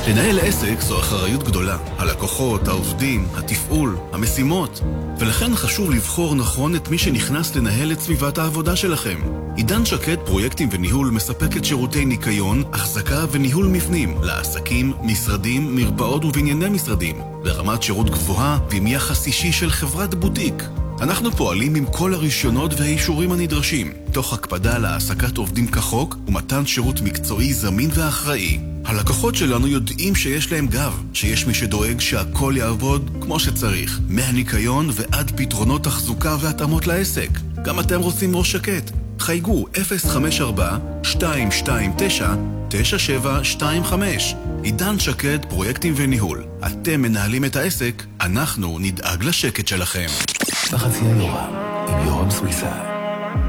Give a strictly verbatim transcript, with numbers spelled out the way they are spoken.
לנהל עסק זו אחריות גדולה. הלקוחות, העובדים, התפעול, המשימות. ולכן חשוב לבחור נכון את מי שנכנס לנהל את סביבת העבודה שלכם. עידן שקד פרויקטים וניהול מספקת שירותי ניקיון, החזקה וניהול מבנים לעסקים, משרדים, מרפאות ובנייני משרדים, ברמת שירות גבוהה ועם יחס אישי של חברת בוטיק. אנחנו פועלים עם כל הרישיונות והאישורים הנדרשים, תוך הקפדה על העסקת עובדים כחוק ומתן שירות מקצועי זמין ואחראי. הלקוחות שלנו יודעים שיש להם גב, שיש מי שדואג שהכל יעבוד כמו שצריך, מהניקיון ועד פתרונות תחזוקה והתאמות לעסק. גם אתם רוצים ראש שקט? חייגו אפס חמש ארבע שתיים שתיים תשע תשע שבע שתיים חמש. עידן שקד פרויקטים וניהול. אתם מנהלים את העסק, אנחנו נדאג לשקט שלכם. בחצי היורה עם יורם סוויסה.